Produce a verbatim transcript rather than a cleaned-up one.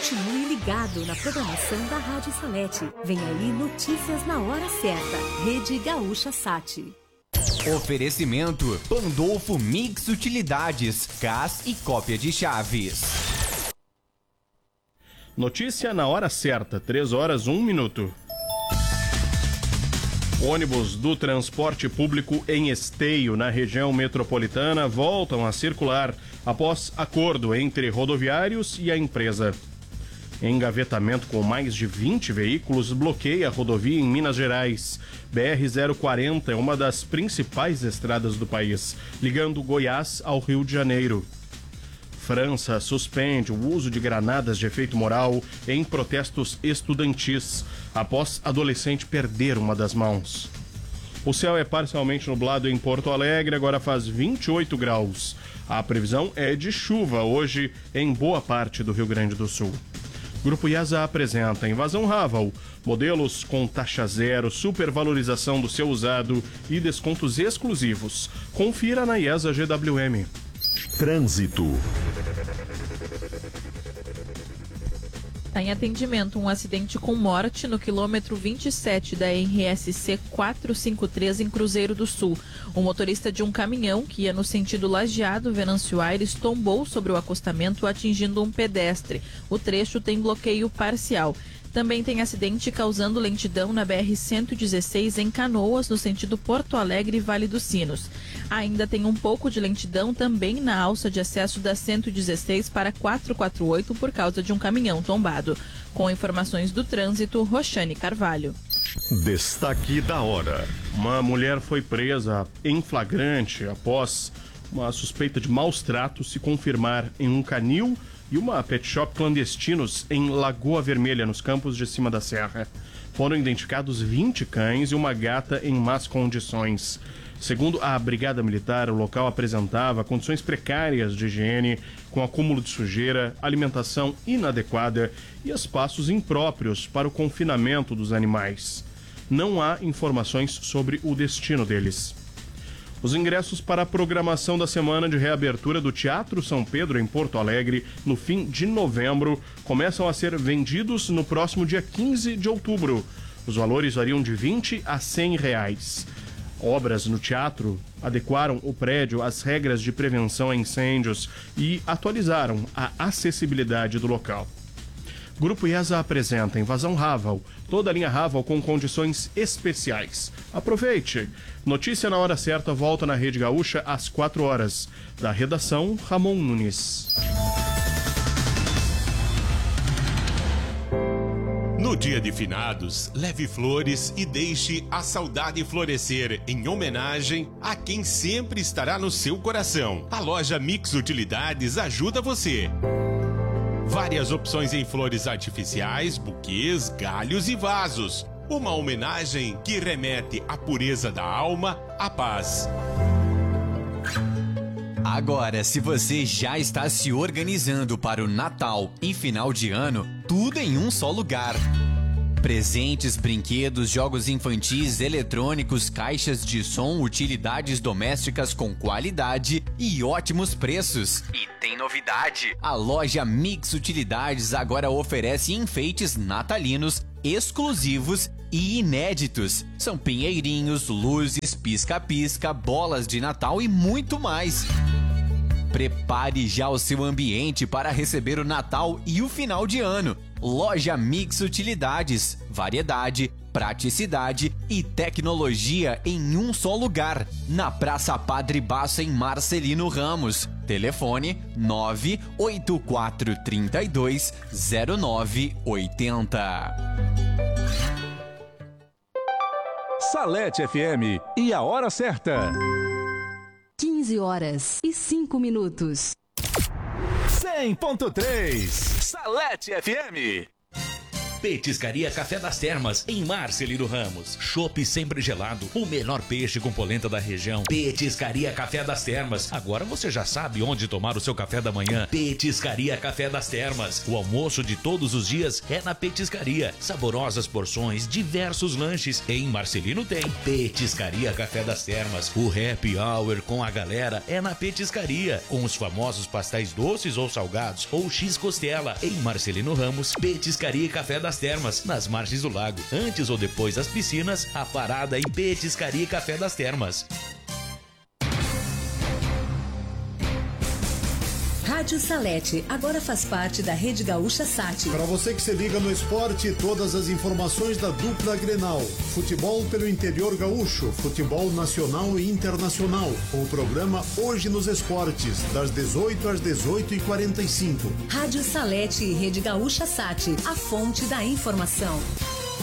Continue ligado na programação da Rádio Salete. Vem aí notícias na hora certa. Rede Gaúcha Sat. Oferecimento Pandolfo Mix Utilidades, gás e cópia de chaves. Notícia na hora certa, três horas, um minuto. Ônibus do transporte público em Esteio, na região metropolitana, voltam a circular após acordo entre rodoviários e a empresa. Engavetamento com mais de vinte veículos bloqueia a rodovia em Minas Gerais. B R zero quarenta é uma das principais estradas do país, ligando Goiás ao Rio de Janeiro. França suspende o uso de granadas de efeito moral em protestos estudantis, após adolescente perder uma das mãos. O céu é parcialmente nublado em Porto Alegre, agora faz vinte e oito graus. A previsão é de chuva hoje em boa parte do Rio Grande do Sul. Grupo IESA apresenta Invasão Raval, modelos com taxa zero, supervalorização do seu usado e descontos exclusivos. Confira na IESA G W M. Trânsito. Está em atendimento um acidente com morte no quilômetro vinte e sete da R S C quatrocentos e cinquenta e três em Cruzeiro do Sul. O motorista de um caminhão que ia no sentido Lajeado-Venâncio Aires tombou sobre o acostamento, atingindo um pedestre. O trecho tem bloqueio parcial. Também tem acidente causando lentidão na B R cento e dezesseis em Canoas, no sentido Porto Alegre e Vale dos Sinos. Ainda tem um pouco de lentidão também na alça de acesso da cento e dezesseis para quatrocentos e quarenta e oito por causa de um caminhão tombado. Com informações do trânsito, Roxane Carvalho. Destaque da hora. Uma mulher foi presa em flagrante após uma suspeita de maus tratos se confirmar em um canil e uma pet shop clandestinos em Lagoa Vermelha, nos Campos de Cima da Serra. Foram identificados vinte cães e uma gata em más condições. Segundo a Brigada Militar, o local apresentava condições precárias de higiene, com acúmulo de sujeira, alimentação inadequada e espaços impróprios para o confinamento dos animais. Não há informações sobre o destino deles. Os ingressos para a programação da semana de reabertura do Teatro São Pedro em Porto Alegre, no fim de novembro, começam a ser vendidos no próximo dia quinze de outubro. Os valores variam de vinte a cem reais. Obras no teatro adequaram o prédio às regras de prevenção a incêndios e atualizaram a acessibilidade do local. Grupo IESA apresenta Invasão Raval, toda a linha Raval com condições especiais. Aproveite! Notícia na hora certa volta na Rede Gaúcha às quatro horas. Da redação, Ramon Nunes. No dia de finados, leve flores e deixe a saudade florescer em homenagem a quem sempre estará no seu coração. A loja Mix Utilidades ajuda você. Várias opções em flores artificiais, buquês, galhos e vasos. Uma homenagem que remete à pureza da alma, à paz. Agora, se você já está se organizando para o Natal e final de ano, tudo em um só lugar. Presentes, brinquedos, jogos infantis, eletrônicos, caixas de som, utilidades domésticas com qualidade e ótimos preços. E tem novidade! A loja Mix Utilidades agora oferece enfeites natalinos exclusivos e inéditos. São pinheirinhos, luzes, pisca-pisca, bolas de Natal e muito mais. Prepare já o seu ambiente para receber o Natal e o final de ano. Loja Mix Utilidades, variedade, praticidade e tecnologia em um só lugar. Na Praça Padre Basso, em Marcelino Ramos. Telefone nove oito quatro três dois zero nove oito zero. Salete F M e a hora certa. quinze horas e cinco minutos. cem ponto três Salete F M. Petiscaria Café das Termas, em Marcelino Ramos. Chopp sempre gelado, o melhor peixe com polenta da região. Petiscaria Café das Termas. Agora você já sabe onde tomar o seu café da manhã. Petiscaria Café das Termas. O almoço de todos os dias é na Petiscaria. Saborosas porções, diversos lanches. Em Marcelino tem Petiscaria Café das Termas. O happy hour com a galera é na Petiscaria, com os famosos pastéis doces ou salgados ou X-costela. Em Marcelino Ramos, Petiscaria e Café das Termas, nas margens do lago. Antes ou depois das piscinas, a parada em Petiscaria e Café das Termas. Rádio Salete agora faz parte da Rede Gaúcha Sat. Para você que se liga no esporte, todas as informações da dupla Grenal. Futebol pelo interior gaúcho, futebol nacional e internacional. Com o programa Hoje nos Esportes, das dezoito às dezoito e quarenta e cinco. Rádio Salete e Rede Gaúcha Sat, a fonte da informação.